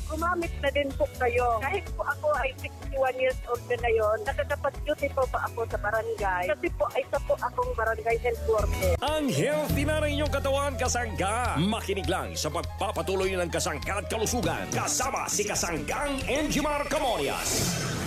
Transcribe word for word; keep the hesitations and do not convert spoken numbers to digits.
gumamit na din po kayo. Kahit po ako ay sixty-one years old na ngayon, nakakapag-duty po pa ako sa barangay. Kasi po ay isa po akong barangay health worker. Ang healthy na rin inyong katawan, kasangga. Makinig lang sa pagpapatuloy ng kasangga at kalusugan. Kasama si Kasanggang Enjimar Camorias.